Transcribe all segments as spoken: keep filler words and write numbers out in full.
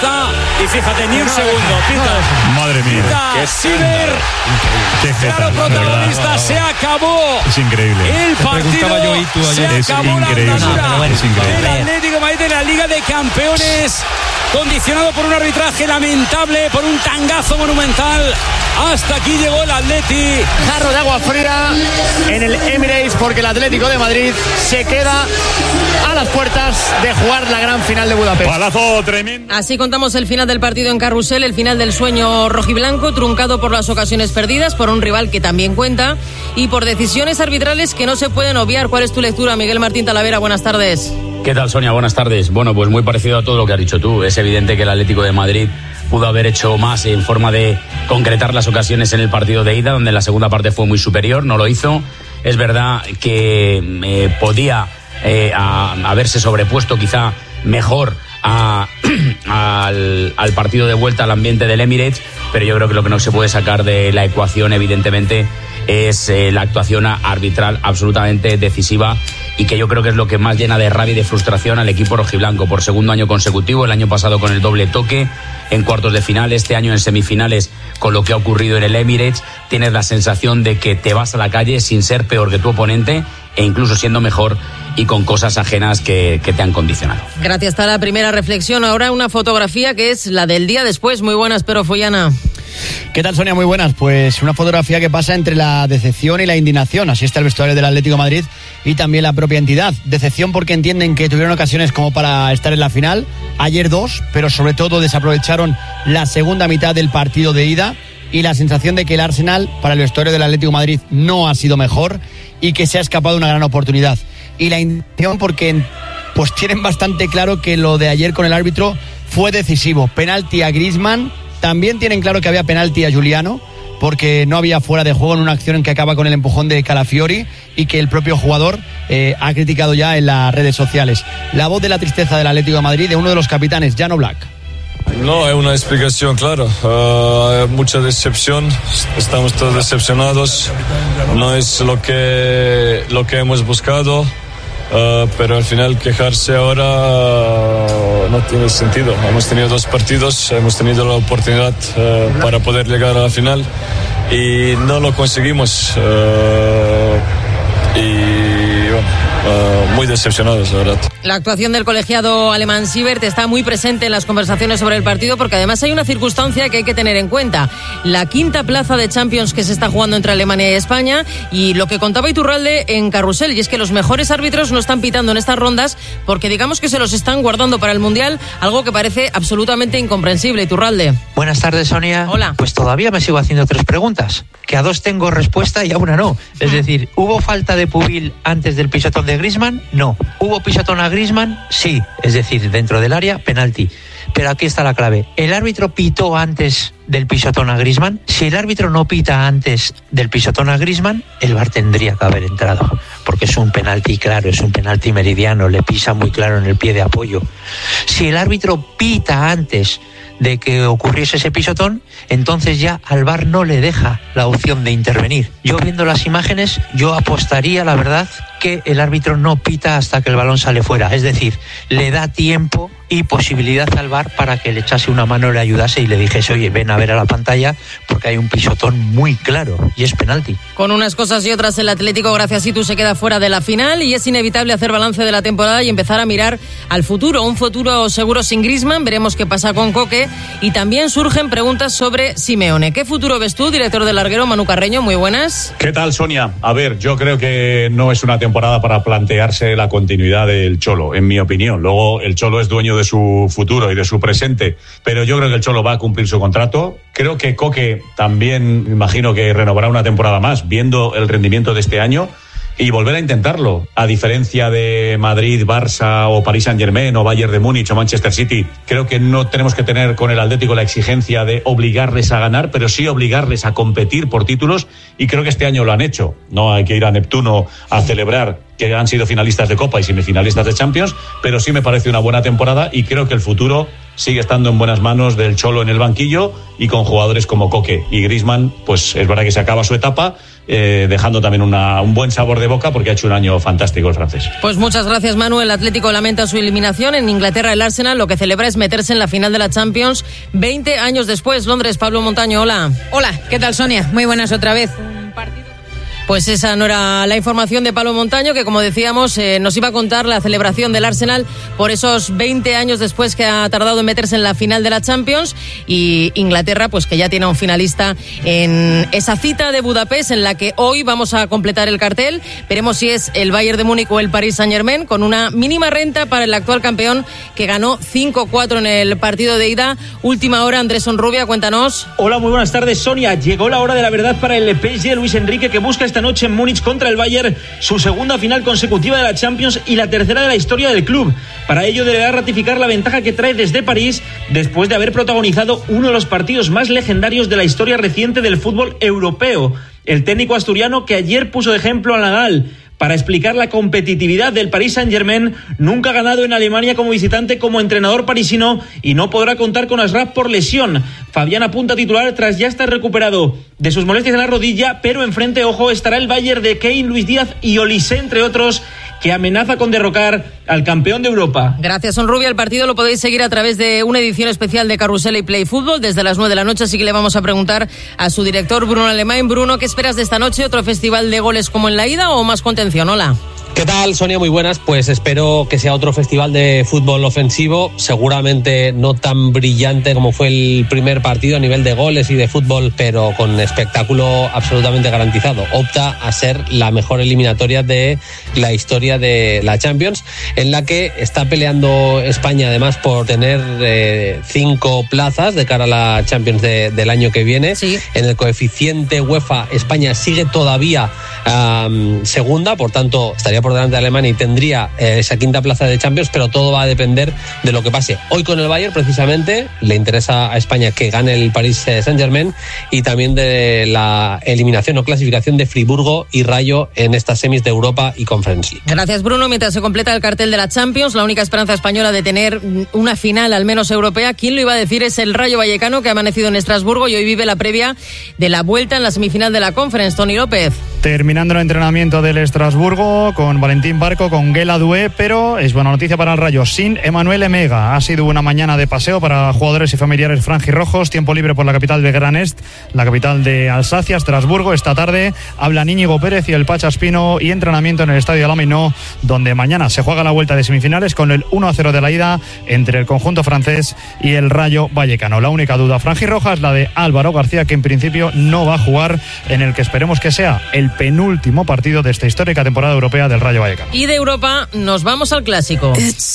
está. Y fíjate, ni un segundo. Pita. Madre mía. Pita Siever. Claro, protagonista. Se acabó. Es increíble. El partido. Yo y tú se es acabó increíble. la andadura No, bueno, es increíble. del Atlético de Madrid en la Liga de Campeones. Condicionado por un arbitraje lamentable, por un tangazo monumental. Hasta aquí llegó el Atleti. Jarro de agua fría en el Emirates, porque el Atlético de Madrid se queda a las puertas de jugar la gran final de Budapest. Palazo tremendo. Así contamos el final del partido en Carrusel, el final del sueño rojiblanco, truncado por las ocasiones perdidas, por un rival que también cuenta y por decisiones arbitrales que no se pueden obviar. ¿Cuál es tu lectura, Miguel Martín Talavera? Buenas tardes. ¿Qué tal, Sonia? Buenas tardes. Bueno, pues muy parecido a todo lo que has dicho tú. Es evidente que el Atlético de Madrid pudo haber hecho más en forma de concretar las ocasiones en el partido de ida, donde en la segunda parte fue muy superior, no lo hizo. Es verdad que eh, podía eh, a, haberse sobrepuesto quizá mejor a, al, al partido de vuelta, al ambiente del Emirates, pero yo creo que lo que no se puede sacar de la ecuación, evidentemente, es eh, la actuación arbitral absolutamente decisiva, y que yo creo que es lo que más llena de rabia y de frustración al equipo rojiblanco. Por segundo año consecutivo, el año pasado con el doble toque en cuartos de final, este año en semifinales con lo que ha ocurrido en el Emirates, tienes la sensación de que te vas a la calle sin ser peor que tu oponente e incluso siendo mejor y con cosas ajenas que, que te han condicionado. Gracias, está la primera reflexión. Ahora una fotografía que es la del día después. Muy buenas, pero Follana. ¿Qué tal, Sonia? Muy buenas. Pues una fotografía que pasa entre la decepción y la indignación. Así está el vestuario del Atlético de Madrid y también la propia entidad. Decepción porque entienden que tuvieron ocasiones como para estar en la final. Ayer dos, pero sobre todo desaprovecharon la segunda mitad del partido de ida. Y la sensación de que el Arsenal, para el vestuario del Atlético de Madrid, no ha sido mejor y que se ha escapado una gran oportunidad. Y la indignación porque pues tienen bastante claro que lo de ayer con el árbitro fue decisivo. Penalti a Griezmann. También tienen claro que había penalti a Giuliano, porque no había fuera de juego en una acción en que acaba con el empujón de Calafiori, y que el propio jugador eh, ha criticado ya en las redes sociales. La voz de la tristeza del Atlético de Madrid, de uno de los capitanes, Jan Oblak. No, hay una explicación, claro. Uh, hay mucha decepción, estamos todos decepcionados. No es lo que, lo que hemos buscado. Uh, pero al final quejarse ahora uh, no tiene sentido. Hemos tenido dos partidos, hemos tenido la oportunidad uh, para poder llegar a la final y no lo conseguimos. Uh, y bueno, uh, muy decepcionados, la verdad. La actuación del colegiado alemán Siebert está muy presente en las conversaciones sobre el partido, porque además hay una circunstancia que hay que tener en cuenta: la quinta plaza de Champions que se está jugando entre Alemania y España, y lo que contaba Iturralde en Carrusel, y es que los mejores árbitros no están pitando en estas rondas porque digamos que se los están guardando para el Mundial, algo que parece absolutamente incomprensible. Iturralde. Buenas tardes, Sonia. Hola. Pues todavía me sigo haciendo tres preguntas, que a dos tengo respuesta y a una no. Es decir, ¿hubo falta de Pubil antes del pisotón de Griezmann? No. ¿Hubo pisotón a Griezmann? Sí. Es decir, dentro del área, penalti. Pero aquí está la clave. ¿El árbitro pitó antes del pisotón a Griezmann? Si el árbitro no pita antes del pisotón a Griezmann, el V A R tendría que haber entrado, porque es un penalti claro, es un penalti meridiano, le pisa muy claro en el pie de apoyo. Si el árbitro pita antes de que ocurriese ese pisotón, entonces ya al V A R no le deja la opción de intervenir. Yo, viendo las imágenes, yo apostaría, la verdad, que el árbitro no pita hasta que el balón sale fuera. Es decir, le da tiempo y posibilidad al V A R para que le echase una mano, le ayudase y le dijese: oye, ven a ver a la pantalla porque hay un pisotón muy claro y es penalti. Con unas cosas y otras, el Atlético, gracias a Itu, se queda fuera de la final y es inevitable hacer balance de la temporada y empezar a mirar al futuro. Un futuro seguro sin Griezmann, veremos qué pasa con Coque, y también surgen preguntas sobre Simeone. ¿Qué futuro ves tú, director del larguero? Manu Carreño, muy buenas. ¿Qué tal, Sonia? A ver, yo creo que no es una temporada para plantearse la continuidad del Cholo, en mi opinión. Luego, el Cholo es dueño de su futuro y de su presente, pero yo creo que el Cholo va a cumplir su contrato. Creo que Coque también, imagino que renovará una temporada más, viendo el rendimiento de este año, y volver a intentarlo. A diferencia de Madrid, Barça o Paris Saint-Germain o Bayern de Múnich o Manchester City, creo que no tenemos que tener con el Atlético la exigencia de obligarles a ganar, pero sí obligarles a competir por títulos, y creo que este año lo han hecho. No hay que ir a Neptuno a celebrar que han sido finalistas de Copa y semifinalistas de Champions, pero sí me parece una buena temporada y creo que el futuro sigue estando en buenas manos del Cholo en el banquillo y con jugadores como Coque y Griezmann, pues es verdad que se acaba su etapa, eh, dejando también una, un buen sabor de boca porque ha hecho un año fantástico el francés. Pues muchas gracias, Manu. El Atlético lamenta su eliminación. En Inglaterra el Arsenal lo que celebra es meterse en la final de la Champions veinte años después. Londres, Pablo Montaño, hola. Hola, ¿qué tal, Sonia? Muy buenas otra vez. Pues esa no era la información de Pablo Montaño, que como decíamos eh, nos iba a contar la celebración del Arsenal por esos veinte años después que ha tardado en meterse en la final de la Champions, y Inglaterra pues que ya tiene a un finalista en esa cita de Budapest en la que hoy vamos a completar el cartel. Veremos si es el Bayern de Múnich o el Paris Saint-Germain, con una mínima renta para el actual campeón que ganó cinco cuatro en el partido de ida. Última hora, Andrés Onrubia, cuéntanos. Hola, muy buenas tardes, Sonia. Llegó la hora de la verdad para el P S G, Luis Enrique, que busca esta noche en Múnich contra el Bayern su segunda final consecutiva de la Champions y la tercera de la historia del club. Para ello deberá ratificar la ventaja que trae desde París después de haber protagonizado uno de los partidos más legendarios de la historia reciente del fútbol europeo. El técnico asturiano, que ayer puso de ejemplo a Nadal para explicar la competitividad del Paris Saint-Germain, nunca ha ganado en Alemania como visitante como entrenador parisino y no podrá contar con Ashraf por lesión. Fabián apunta a titular tras ya estar recuperado de sus molestias en la rodilla, pero enfrente, ojo, estará el Bayern de Kane, Luis Díaz y Olise, entre otros, que amenaza con derrocar al campeón de Europa. Gracias, Onrubia. El partido lo podéis seguir a través de una edición especial de Carrusel y Play Fútbol desde las nueve de la noche, así que le vamos a preguntar a su director, Bruno Alemán. Bruno, ¿qué esperas de esta noche? ¿Otro festival de goles como en la ida o más contención? Hola. ¿Qué tal, Sonia? Muy buenas. Pues espero que sea otro festival de fútbol ofensivo, seguramente no tan brillante como fue el primer partido a nivel de goles y de fútbol, pero con espectáculo absolutamente garantizado. Opta a ser la mejor eliminatoria de la historia de la Champions, en la que está peleando España además por tener eh, cinco plazas de cara a la Champions de, del año que viene. Sí. En el coeficiente UEFA, España sigue todavía um, segunda, por tanto estaría por delante de Alemania y tendría eh, esa quinta plaza de Champions, pero todo va a depender de lo que pase hoy con el Bayern. Precisamente le interesa a España que gane el Paris Saint-Germain, y también de la eliminación o clasificación de Friburgo y Rayo en estas semis de Europa y Conference League. Gracias, Bruno. Mientras se completa el cartel de la Champions, la única esperanza española de tener una final al menos europea, ¿quién lo iba a decir?, es el Rayo Vallecano, que ha amanecido en Estrasburgo y hoy vive la previa de la vuelta en la semifinal de la Conference. Tony López. Terminando el entrenamiento del Estrasburgo con Valentín Barco, con Guela Dué, pero es buena noticia para el Rayo sin Emanuel Emega. Ha sido una mañana de paseo para jugadores y familiares franjirrojos. Tiempo libre por la capital de Gran Est, la capital de Alsacia, Estrasburgo. Esta tarde hablan Íñigo Pérez y el Pacha Espino, y entrenamiento en el estadio Alaminó, donde mañana se juega la vuelta de semifinales con el uno a cero de la ida entre el conjunto francés y el Rayo Vallecano. La única duda franjirroja es la de Álvaro García, que en principio no va a jugar en el que esperemos que sea el penúltimo partido de esta histórica temporada europea del Rayo Vallecano. Y de Europa nos vamos al clásico,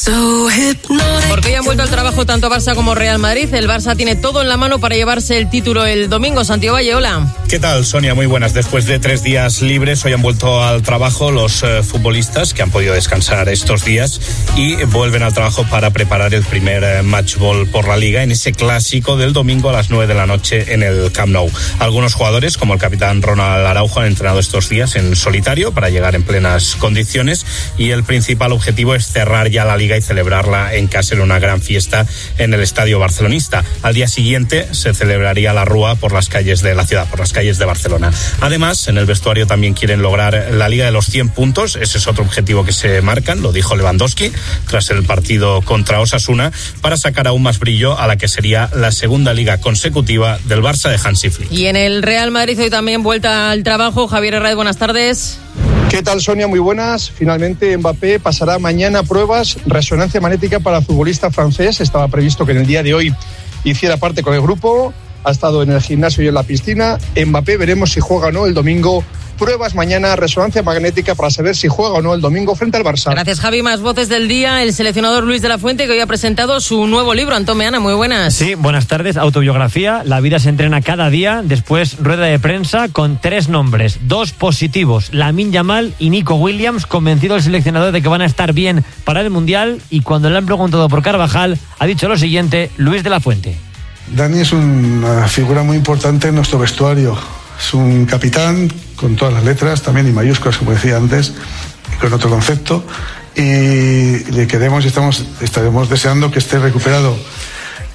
porque ya han vuelto al trabajo tanto Barça como Real Madrid. El Barça tiene todo en la mano para llevarse el título el domingo. Santiago Valle, hola. ¿Qué tal, Sonia? Muy buenas. Después de tres días libres, hoy han vuelto al trabajo los eh, futbolistas que han podido descansar estos días y vuelven al trabajo para preparar el primer eh, match ball por la Liga en ese clásico del domingo a las nueve de la noche en el Camp Nou. Algunos jugadores, como el capitán Ronald Araujo, han entrenado estos días en solitario para llegar en plenas condiciones, y el principal objetivo es cerrar ya la Liga y celebrarla en casa en una gran fiesta en el estadio barcelonista. Al día siguiente se celebraría la Rúa por las calles de la ciudad, por las calles de Barcelona. Además, en el vestuario también quieren lograr la Liga de los cien puntos. Ese es otro objetivo que se marcan, lo dijo Lewandowski tras el partido contra Osasuna, para sacar aún más brillo a la que sería la segunda Liga consecutiva del Barça de Hansi Flick. Y en el Real Madrid hoy también vuelta al trabajo. Javier Herrera, buenas tardes. ¿Qué tal, Sonia? Muy buenas. Finalmente Mbappé pasará mañana pruebas resonancia magnética para el futbolista francés. Estaba previsto que en el día de hoy hiciera parte con el grupo. Ha estado en el gimnasio y en la piscina. Mbappé, veremos si juega o no el domingo. Pruebas mañana, resonancia magnética para saber si juega o no el domingo frente al Barça. Gracias, Javi. Más voces del día. El seleccionador Luis de la Fuente, que hoy ha presentado su nuevo libro. Antón Meana, muy buenas. Sí, buenas tardes. Autobiografía. La vida se entrena cada día. Después, rueda de prensa con tres nombres. Dos positivos. Lamine Yamal y Nico Williams. Convencido el seleccionador de que van a estar bien para el Mundial. Y cuando le han preguntado por Carvajal, ha dicho lo siguiente Luis de la Fuente. Dani es una figura muy importante en nuestro vestuario. Es un capitán con todas las letras, también y mayúsculas, como decía antes, y con otro concepto. Y le queremos y estamos, estaremos deseando que esté recuperado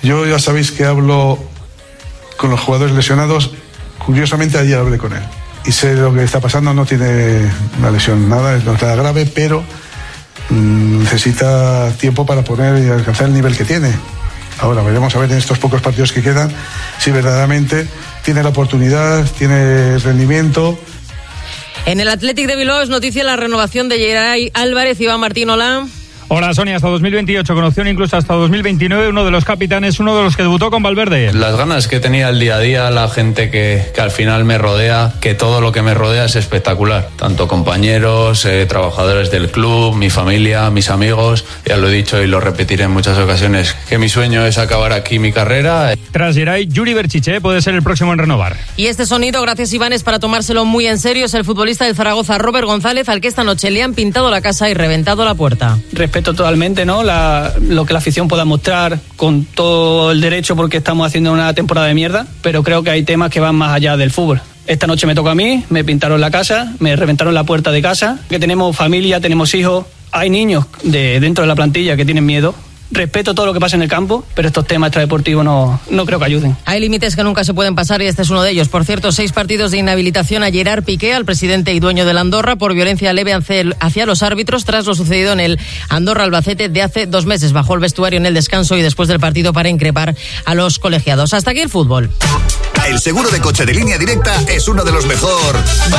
Yo ya sabéis que hablo con los jugadores lesionados. Curiosamente ayer hablé con él y sé lo que está pasando. No tiene una lesión, nada, no es nada grave, pero mmm, necesita tiempo para poner y alcanzar el nivel que tiene. Ahora veremos a ver en estos pocos partidos que quedan si verdaderamente tiene la oportunidad, tiene rendimiento. En el Athletic de Bilbao es noticia la renovación de Geray Álvarez. Iván Martín, hola. Hola, Sonia, hasta dos mil veintiocho, con opción incluso hasta dos mil veintinueve, uno de los capitanes, uno de los que debutó con Valverde. Las ganas que tenía el día a día, la gente que, que al final me rodea, que todo lo que me rodea es espectacular. Tanto compañeros, eh, trabajadores del club, mi familia, mis amigos. Ya lo he dicho y lo repetiré en muchas ocasiones, que mi sueño es acabar aquí mi carrera. Tras Geray, Yuri Berchiche puede ser el próximo en renovar. Y este sonido, gracias Iván, es para tomárselo muy en serio. Es el futbolista del Zaragoza, Robert González, al que esta noche le han pintado la casa y reventado la puerta. Respeto totalmente, ¿no? La, lo que la afición pueda mostrar con todo el derecho, porque estamos haciendo una temporada de mierda, pero creo que hay temas que van más allá del fútbol. Esta noche me toca a mí, me pintaron la casa, me reventaron la puerta de casa, que tenemos familia, tenemos hijos, hay niños de dentro de la plantilla que tienen miedo. Respeto todo lo que pasa en el campo, pero estos temas extradeportivos no, no creo que ayuden. Hay límites que nunca se pueden pasar y este es uno de ellos. Por cierto, seis partidos de inhabilitación a Gerard Piqué, al presidente y dueño del Andorra, por violencia leve hacia los árbitros tras lo sucedido en el Andorra-Albacete de hace dos meses. Bajó el vestuario en el descanso y después del partido para increpar a los colegiados. Hasta aquí el fútbol. El seguro de coche de Línea Directa es uno de los mejor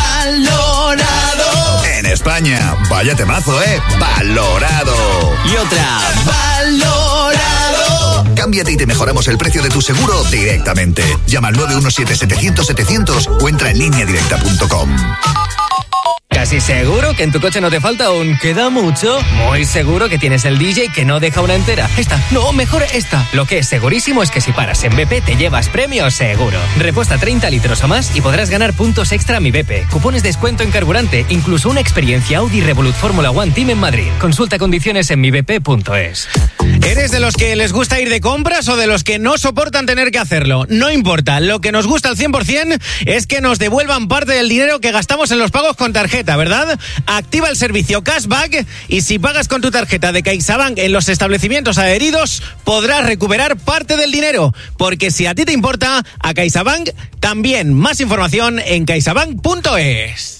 valorado en España. Vaya temazo, ¿eh? Valorado. Y otra, valorado. Cámbiate y te mejoramos el precio de tu seguro directamente. Llama al nueve uno siete setecientos setecientos o entra en línea directa punto com. ¿Casi seguro que en tu coche no te falta un queda mucho? Muy seguro que tienes el D J que no deja una entera. Esta, no, mejor esta. Lo que es segurísimo es que si paras en B P te llevas premio seguro. Repuesta treinta litros o más y podrás ganar puntos extra a Mi B P. Cupones de descuento en carburante, incluso una experiencia Audi Revolut Fórmula One Team en Madrid. Consulta condiciones en mi b p punto es. ¿Eres de los que les gusta ir de compras o de los que no soportan tener que hacerlo? No importa, lo que nos gusta al cien por ciento es que nos devuelvan parte del dinero que gastamos en los pagos con tarjeta, ¿verdad? Activa el servicio Cashback y si pagas con tu tarjeta de CaixaBank en los establecimientos adheridos, podrás recuperar parte del dinero. Porque si a ti te importa, a CaixaBank también. Más información en caixabank punto es.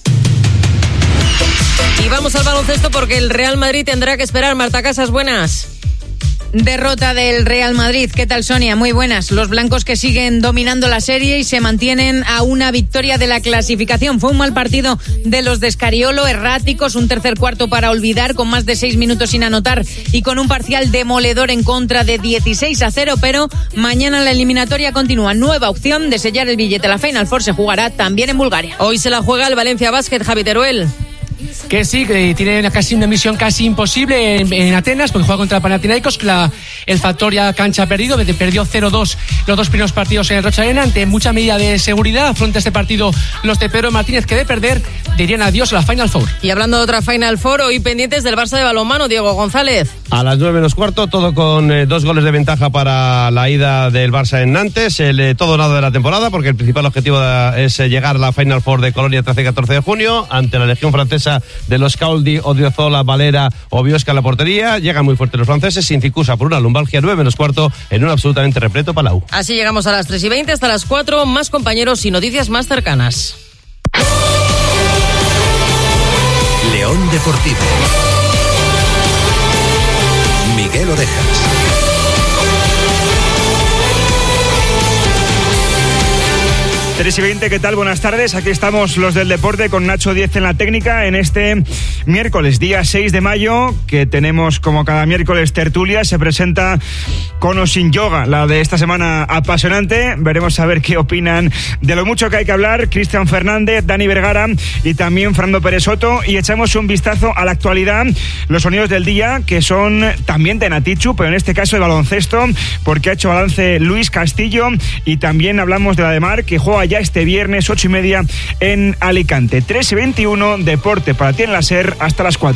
Y vamos al baloncesto porque el Real Madrid tendrá que esperar. Marta Casas, buenas. Derrota del Real Madrid. ¿Qué tal, Sonia? Muy buenas. Los blancos que siguen dominando la serie y se mantienen a una victoria de la clasificación. Fue un mal partido de los de Scariolo, erráticos, un tercer cuarto para olvidar, con más de seis minutos sin anotar y con un parcial demoledor en contra de dieciséis a cero, pero mañana la eliminatoria continúa. Nueva opción de sellar el billete. La Final Four se jugará también en Bulgaria. Hoy se la juega el Valencia Basket, Javi Teruel. Que sí, que tiene una, casi una misión casi imposible en, en Atenas, porque juega contra Panathinaikos, que la, el Factoria cancha perdido, perdió cero dos los dos primeros partidos en el Rocha Arena, ante mucha medida de seguridad. Afronta este partido los de Pedro Martínez, que de perder dirían adiós a la Final Four. Y hablando de otra Final Four, hoy pendientes del Barça de balonmano, Diego González. A las nueve menos cuarto, todo con eh, dos goles de ventaja para la ida del Barça en Nantes, el eh, todo nada de la temporada, porque el principal objetivo de, es eh, llegar a la Final Four de Colonia trece y catorce de junio, ante la Legión Francesa de los Cauldi, Odriozola, Valera o Biosca en la portería. Llegan muy fuertes los franceses, sin cicusa por una lumbalgia. Nueve menos cuarto en un absolutamente repleto Palau. Así llegamos a las tres y veinte, hasta las cuatro, más compañeros y noticias más cercanas. León Deportivo. Miguel Orejas. tres y veinte, ¿qué tal? Buenas tardes. Aquí estamos los del deporte con Nacho Diez en la técnica en este miércoles, día seis de mayo, que tenemos como cada miércoles tertulia. Se presenta Con o Sin Yoga, la de esta semana apasionante. Veremos a ver qué opinan de lo mucho que hay que hablar Cristian Fernández, Dani Vergara y también Fernando Pérez Soto. Y echamos un vistazo a la actualidad, los sonidos del día, que son también de Natichu, pero en este caso de baloncesto, porque ha hecho balance Luis Castillo. Y también hablamos de la de Mar, que juega ya este viernes ocho y media en Alicante. Tres y veintiuno, deporte para ti en la SER hasta las cuatro.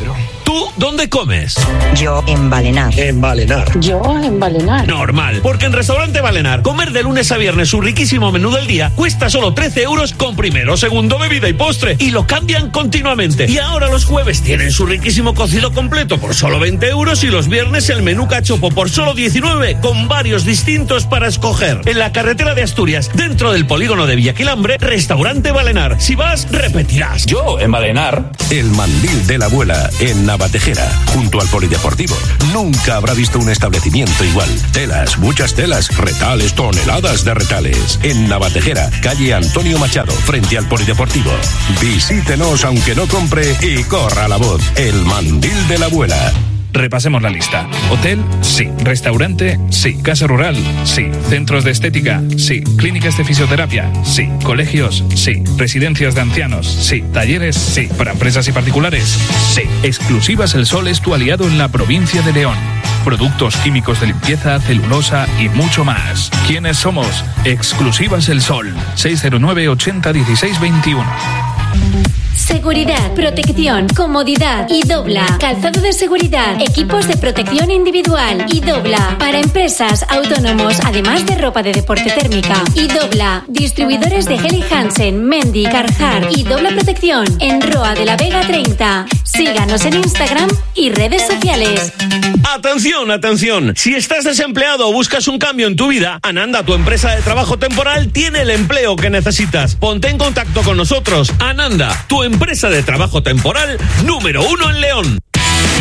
¿Tú dónde comes? Yo en Balenar. En Balenar. Yo en Balenar. Normal, porque en Restaurante Balenar, comer de lunes a viernes su riquísimo menú del día cuesta solo trece euros con primero, segundo, bebida y postre. Y lo cambian continuamente. Y ahora los jueves tienen su riquísimo cocido completo por solo veinte euros y los viernes el menú cachopo por solo diecinueve, con varios distintos para escoger. En la carretera de Asturias, dentro del polígono de Villaquilambre, Restaurante Balenar. Si vas, repetirás. Yo en Balenar. El mandil de la abuela en Navatejera, junto al polideportivo. Nunca habrá visto un establecimiento igual. Telas, muchas telas, retales, toneladas de retales. En Navatejera, calle Antonio Machado, frente al polideportivo. Visítenos aunque no compre y corra la voz. El mandil de la abuela. Repasemos la lista. Hotel, sí. Restaurante, sí. Casa rural, sí. Centros de estética, sí. Clínicas de fisioterapia, sí. Colegios, sí. Residencias de ancianos, sí. Talleres, sí. Para empresas y particulares, sí. Exclusivas El Sol es tu aliado en la provincia de León. Productos químicos de limpieza, celulosa y mucho más. ¿Quiénes somos? Exclusivas El Sol. seis cero nueve ochenta dieciséis veintiuno. Seguridad, protección, comodidad y dobla. Calzado de seguridad, equipos de protección individual y dobla. Para empresas, autónomos, además de ropa de deporte térmica. Y dobla. Distribuidores de Helly Hansen, Mendy, Carhartt y dobla protección en Roa de la Vega treinta. Síganos en Instagram y redes sociales. Atención, atención. Si estás desempleado o buscas un cambio en tu vida, Ananda, tu empresa de trabajo temporal, tiene el empleo que necesitas. Ponte en contacto con nosotros. Ananda, tu empresa de trabajo temporal número uno en León.